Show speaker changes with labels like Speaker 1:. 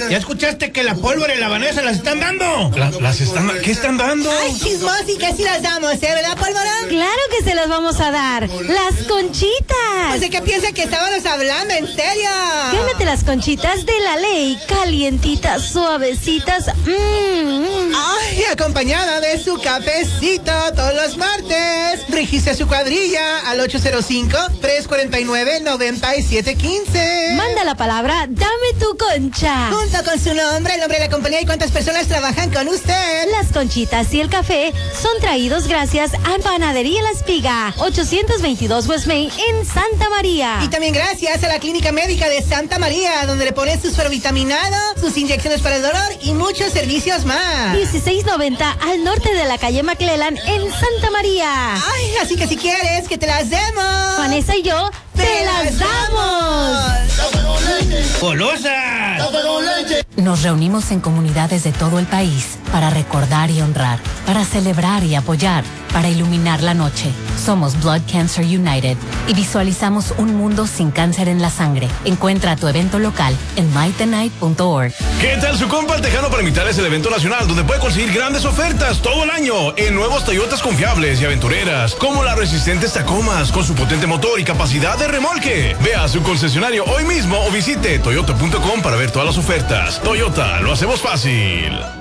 Speaker 1: ¿Ya escuchaste que la pólvora y la Vanessa las están dando? ¿Qué están dando?
Speaker 2: Ay, chismos, y que sí las damos, ¿verdad, pólvora?
Speaker 3: Claro que se las vamos a dar. ¡Las conchitas!
Speaker 2: O sea, ¿qué piensa que estábamos hablando? ¿En serio?
Speaker 3: Gánate las conchitas de la ley. Calientitas, suavecitas.
Speaker 2: Ay, acompañada de su cafecito todos los martes. Registre su cuadrilla al 805-349-9715.
Speaker 3: Manda la palabra Dame tu concha.
Speaker 2: Junto con su nombre, el nombre de la compañía y cuántas personas trabajan con usted.
Speaker 3: Las conchitas y el café son traídos gracias a Panadería La Espiga, 822 West Main en Santa María.
Speaker 2: Y también gracias a la Clínica Médica de Santa María, donde le ponen sus suerovitaminados, sus inyecciones para el dolor y muchos servicios más.
Speaker 3: 1690 al norte de la calle McClellan en Santa María.
Speaker 2: Ay, así que si quieres que te las demos,
Speaker 3: Vanessa y yo te las damos.
Speaker 1: ¡Golosas!
Speaker 4: Nos reunimos en comunidades de todo el país para recordar y honrar, para celebrar y apoyar, para iluminar la noche. Somos Blood Cancer United y visualizamos un mundo sin cáncer en la sangre. Encuentra tu evento local en mythennight.org.
Speaker 5: ¿Qué tal su compa el Tejano para invitarles al evento nacional donde puede conseguir grandes ofertas todo el año en nuevos Toyotas confiables y aventureras como las resistentes Tacomas con su potente motor y capacidad de remolque? Vea a su concesionario hoy mismo o visite toyota.com para ver todas las ofertas. Toyota, lo hacemos fácil.